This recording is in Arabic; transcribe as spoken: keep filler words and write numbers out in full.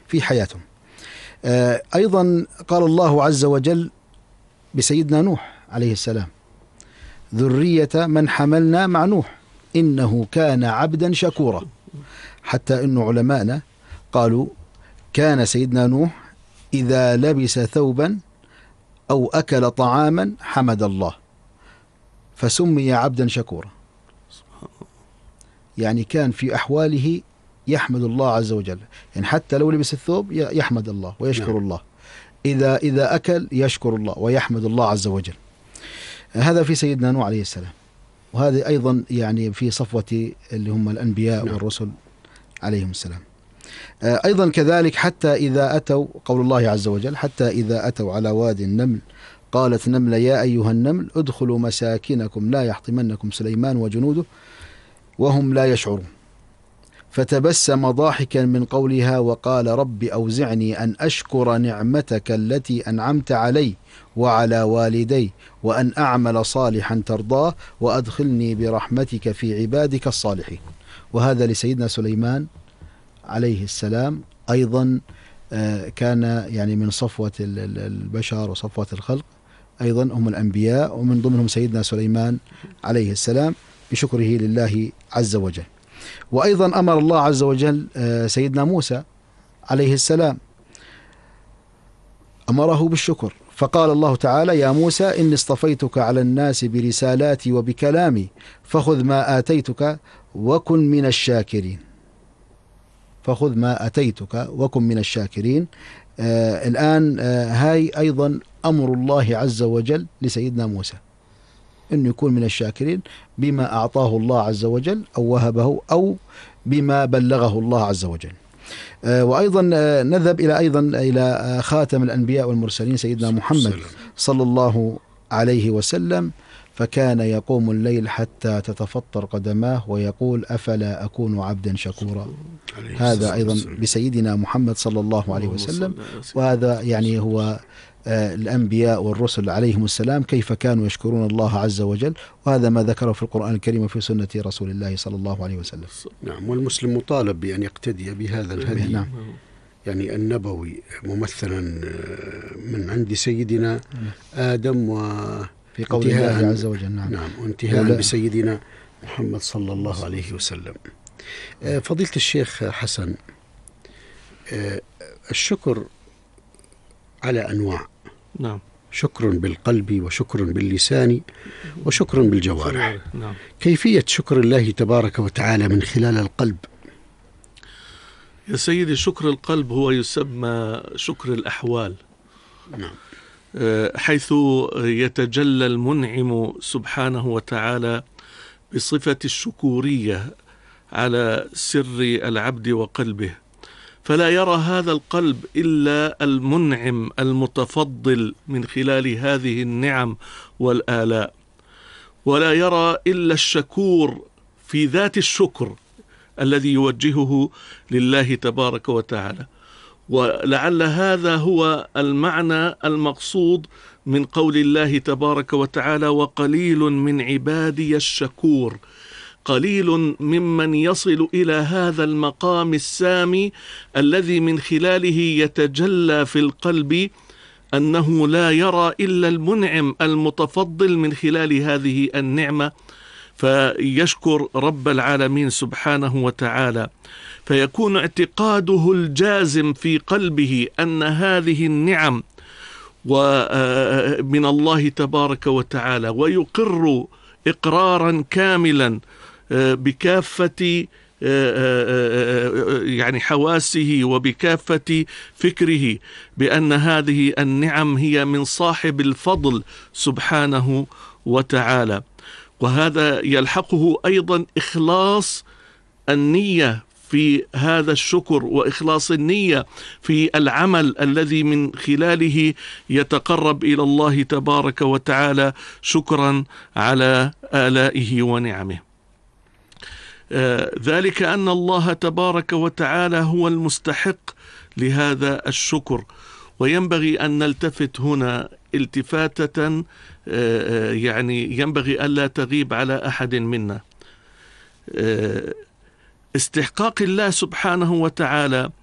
في حياتهم. أيضا قال الله عز وجل بسيدنا نوح عليه السلام: ذرية من حملنا مع نوح إنه كان عبدا شكورا. حتى إن علماءنا قالوا كان سيدنا نوح إذا لبس ثوبا أو أكل طعاما حمد الله فسمي عبدا شكورا. يعني كان في أحواله يحمد الله عز وجل، يعني حتى لو لبس الثوب يحمد الله ويشكر الله، إذا إذا أكل يشكر الله ويحمد الله عز وجل. هذا في سيدنا نوح عليه السلام. وهذا أيضا يعني في صفوة اللي هم الأنبياء والرسل عليهم السلام. أيضا كذلك حتى إذا أتوا، قول الله عز وجل: حتى إذا أتوا على وادي النمل قالت نملة يا أيها النمل ادخلوا مساكنكم لا يحطمنكم سليمان وجنوده وهم لا يشعرون فتبسم ضاحكا من قولها وقال رب أوزعني أن أشكر نعمتك التي أنعمت علي وعلى والدي وأن أعمل صالحا ترضاه وأدخلني برحمتك في عبادك الصالحين. وهذا لسيدنا سليمان عليه السلام أيضا كان يعني من صفوة البشر وصفوة الخلق، أيضا هم الأنبياء، ومن ضمنهم سيدنا سليمان عليه السلام بشكره لله عز وجل. وأيضا أمر الله عز وجل سيدنا موسى عليه السلام، أمره بالشكر، فقال الله تعالى: يا موسى إني اصطفيتك على الناس برسالاتي وبكلامي فخذ ما آتيتك وكن من الشاكرين. فخذ ما أتيتك وكن من الشاكرين. آه الآن آه هاي أيضا أمر الله عز وجل لسيدنا موسى أنه يكون من الشاكرين بما أعطاه الله عز وجل أو وهبه أو بما بلغه الله عز وجل. آه وأيضا آه نذهب إلى أيضا إلى آه خاتم الأنبياء والمرسلين سيدنا محمد صلى الله عليه وسلم، فكان يقوم الليل حتى تتفطر قدماه ويقول أفلا أكون عبدا شكورا. هذا أيضا بسيدنا محمد صلى الله عليه وسلم. وهذا يعني هو الأنبياء والرسل عليهم السلام كيف كانوا يشكرون الله عز وجل، وهذا ما ذكره في القرآن الكريم وفي سنة رسول الله صلى الله عليه وسلم. نعم، والمسلم مطالب بأن يقتدي بهذا الهدي نعم. يعني النبوي ممثلا من عند سيدنا آدم و في قول الله عز وجل نعم, نعم وانتهاء بسيدنا محمد صلى الله عليه وسلم. فضيلة الشيخ حسن، الشكر على أنواع، نعم، شكر بالقلب وشكر باللسان وشكر بالجوارح. نعم. كيفية شكر الله تبارك وتعالى من خلال القلب؟ يا سيدي، شكر القلب هو يسمى شكر الأحوال. نعم. حيث يتجلى المنعم سبحانه وتعالى بصفة الشكورية على سر العبد وقلبه، فلا يرى هذا القلب إلا المنعم المتفضل من خلال هذه النعم والآلاء، ولا يرى إلا الشكور في ذات الشكر الذي يوجهه لله تبارك وتعالى. ولعل هذا هو المعنى المقصود من قول الله تبارك وتعالى: وقليل من عبادي الشكور. قليل ممن يصل إلى هذا المقام السامي الذي من خلاله يتجلى في القلب أنه لا يرى إلا المنعم المتفضل من خلال هذه النعمة، فيشكر رب العالمين سبحانه وتعالى، فيكون اعتقاده الجازم في قلبه أن هذه النعم ومن الله تبارك وتعالى، ويقر إقرارا كاملا بكافة يعني حواسه وبكافة فكره بأن هذه النعم هي من صاحب الفضل سبحانه وتعالى. وهذا يلحقه أيضا إخلاص النية في هذا الشكر، وإخلاص النية في العمل الذي من خلاله يتقرب إلى الله تبارك وتعالى شكرا على آلائه ونعمه. آه ذلك أن الله تبارك وتعالى هو المستحق لهذا الشكر. وينبغي أن نلتفت هنا التفاتة آه يعني ينبغي ألا تغيب على أحد منا. آه استحقاق الله سبحانه وتعالى